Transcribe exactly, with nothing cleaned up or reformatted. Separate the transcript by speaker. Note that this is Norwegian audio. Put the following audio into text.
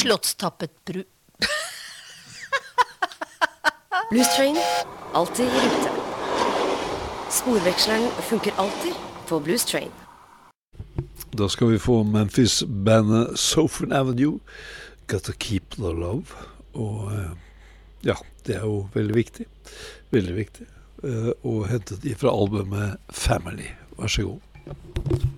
Speaker 1: slottstappet bru...
Speaker 2: Blues Train, alltid i rute. Sporveksleren funker alltid på Blues Train.
Speaker 3: Da skal vi få Memphis-bandet Southern Avenue, Gotta Keep the Love. Og ja, det er jo veldig viktig. Veldig viktig. Og hentet de fra albumet Family. Vær så god.